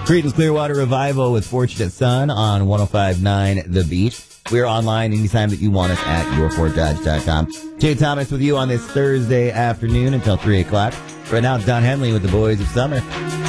Creedence Clearwater Revival with Fortunate Son on 105.9 The Beach. We're online anytime that you want us at yourfortdodge.com. Jay Thomas with you on this Thursday afternoon until 3 o'clock. Right now, it's Don Henley with the Boys of Summer.